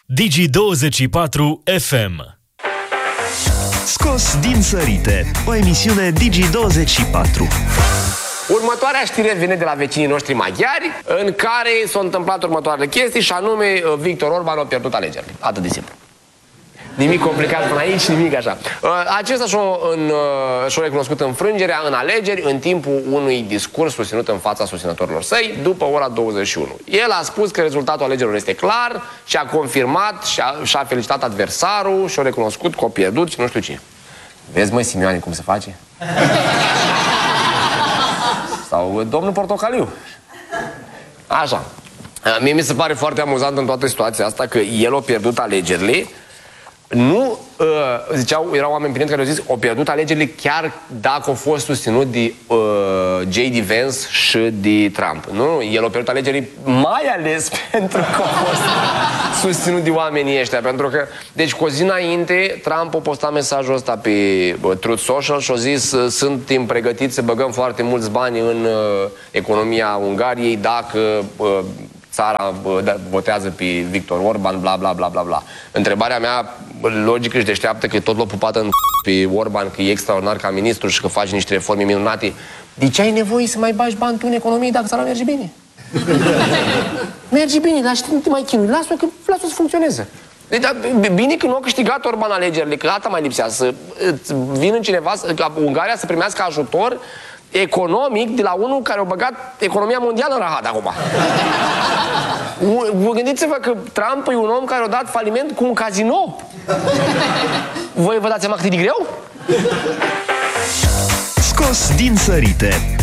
Digi24 FM. Scos din sărite, o emisiune Digi24. Următoarea știre vine de la vecinii noștri maghiari, în care s-au întâmplat următoarele chestii, și anume Victor Orban a pierdut alegerile. Atât de simplu. Nimic complicat până aici, nimic așa. Acesta și-a recunoscut înfrângerea în alegeri în timpul unui discurs susținut în fața susținătorilor săi după ora 21. El a spus că rezultatul alegerilor este clar și a confirmat și-a felicitat adversarul și-a recunoscut că a pierdut și nu știu ce. Vezi, măi, Simioane, cum se face? Sau domnul Portocaliu. Așa. Mie mi se pare foarte amuzant în toată situația asta că el a pierdut alegerile. Nu, ziceau, erau oameni prieteni care au zis, au pierdut alegerile chiar dacă au fost susținut de J.D. Vance și de Trump. Nu, el a pierdut alegerile mai ales pentru că au fost susținut de oamenii ăștia. Pentru că, deci, cu o zi înainte, Trump a postat mesajul ăsta pe Truth Social și a zis, suntem pregătiți să băgăm foarte mulți bani în economia Ungariei dacă țara votează pe Victor Orban, bla, bla, bla, bla, bla. Întrebarea mea, logică și deșteaptă, că tot l-a pupat pe Orban, că e extraordinar ca ministru și că face niște reforme minunate. De ce ai nevoie să mai bagi bani tu în economie dacă țara merge bine? Merge bine, dar nu te mai chinui. Lasă-o să funcționeze. Deci, bine că nu a câștigat Orban alegerile, că asta mai lipsea, să vină cineva, ca Ungaria să primească ajutor economic de la unul care a băgat economia mondială în rahat acum. Gândiți-vă că Trump e un om care a dat faliment cu un casino. Voi vă dați seama cât e de greu? Scos din sărite,